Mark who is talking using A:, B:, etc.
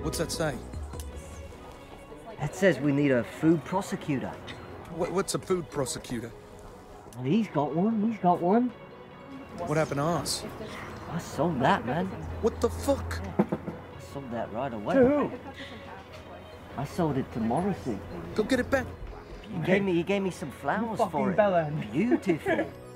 A: What's that say?
B: It says we need a food prosecutor.
A: What's a food prosecutor?
B: Well, he's got one. He's got one.
A: What happened to us?
B: I sold that, man.
A: What the fuck?
B: I sold that right away.
C: To who?
B: I sold it to Morrissey.
A: Go get it back.
B: He gave me some flowers for
C: fucking
B: it.
C: bellend.
B: Beautiful.